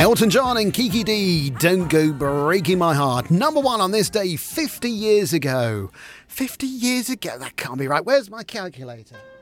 Elton John and Kiki D, Don't Go Breaking My Heart. Number one on this day 50 years ago. 50 years ago? That can't be right. Where's my calculator?